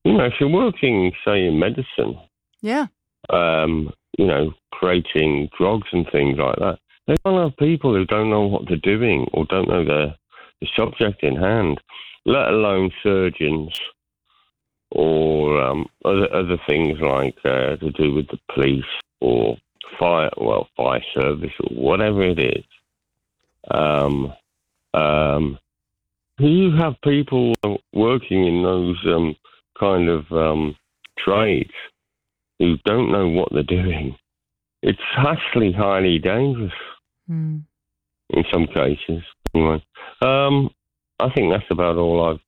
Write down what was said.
if you're working, say, in medicine, Yeah. creating drugs and things like that, they don't have people who don't know what they're doing or don't know the subject in hand, let alone surgeons or other things like to do with the police or fire service or whatever it is. You have people working in those kind of trades who don't know what they're doing. It's actually highly dangerous in some cases. Anyway, I think that's about all I've